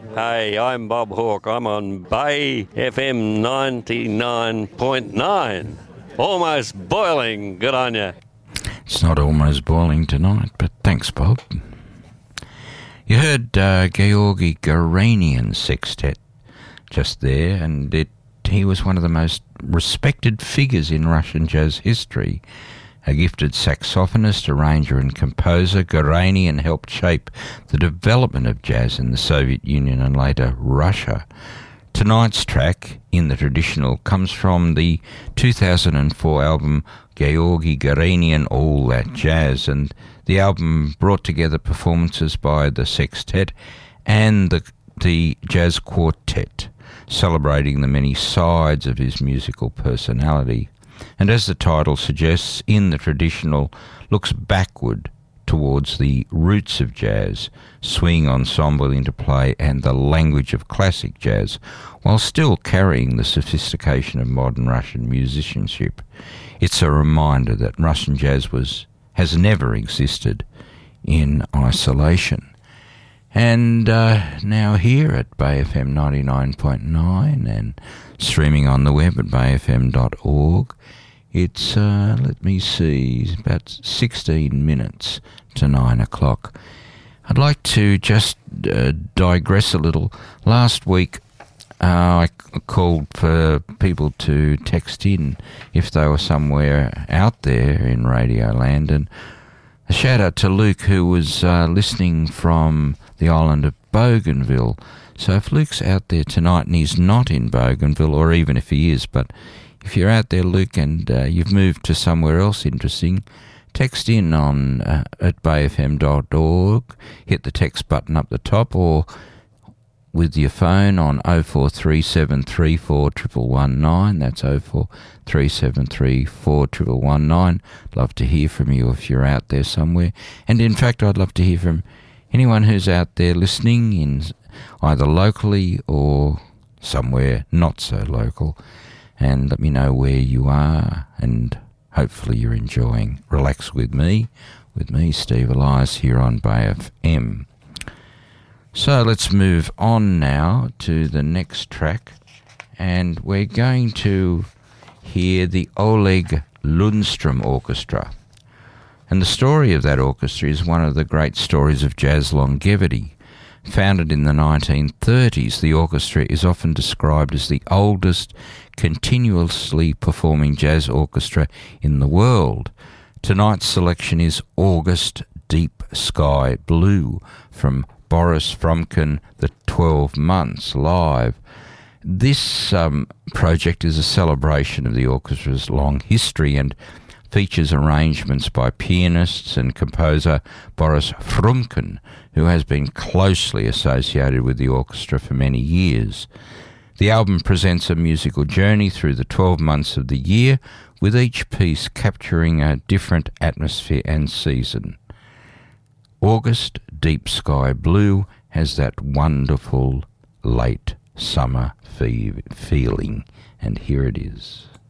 Hey, I'm Bob Hawke. I'm on Bay FM 99.9. Almost boiling. Good on you. It's not almost boiling tonight, but thanks, Bob. You heard Georgy Garanian Sextet just there, and he was one of the most respected figures in Russian jazz history. A gifted saxophonist, arranger and composer, Garanian helped shape the development of jazz in the Soviet Union and later Russia. Tonight's track, In the Traditional, comes from the 2004 album Georgy Garanian All That Jazz, and the album brought together performances by the sextet and the jazz quartet, celebrating the many sides of his musical personality. And as the title suggests, In the Traditional looks backward towards the roots of jazz, swing ensemble interplay and the language of classic jazz, while still carrying the sophistication of modern Russian musicianship. It's a reminder that Russian jazz has never existed in isolation. And now here at Bay FM 99.9 and streaming on the web at bayfm.org, it's, let me see, about 16 minutes to 9 o'clock. I'd like to just digress a little. Last week I called for people to text in if they were somewhere out there in Radio Land, and a shout out to Luke, who was listening from the island of Bougainville. So if Luke's out there tonight and he's not in Bougainville, or even if he is, but if you're out there, Luke, and you've moved to somewhere else interesting, text in on at bayfm.org, hit the text button up the top, or with your phone on 0437341119. That's 0437341119. Love to hear from you if you're out there somewhere. And in fact, I'd love to hear from anyone who's out there listening in either locally or somewhere not so local. And let me know where you are, and hopefully you're enjoying Relax With Me, Steve Elias, here on Bay FM. So let's move on now to the next track, and we're going to hear the Oleg Lundstrom Orchestra. And the story of that orchestra is one of the great stories of jazz longevity. Founded in the 1930s, the orchestra is often described as the oldest continuously performing jazz orchestra in the world. Tonight's selection is August Deep Sky Blue from Boris Frumkin, The 12 Months Live. This project is a celebration of the orchestra's long history and features arrangements by pianists and composer Boris Frumkin, who has been closely associated with the orchestra for many years. The album presents a musical journey through the 12 months of the year, with each piece capturing a different atmosphere and season. August Deep Sky Blue has that wonderful late summer feeling, and here it is.